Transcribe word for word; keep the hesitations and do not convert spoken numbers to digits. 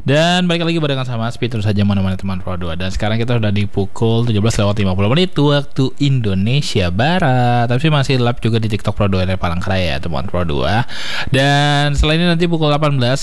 Dan balik lagi barengan sama Aspi, terus saja mana-mana teman Pro dua. Dan sekarang kita sudah di pukul tujuh belas lewat lima puluh menit waktu Indonesia Barat. Tapi masih live juga di TikTok Pro dua dari Palangkaraya teman Pro dua. Dan selain ini nanti pukul delapan belas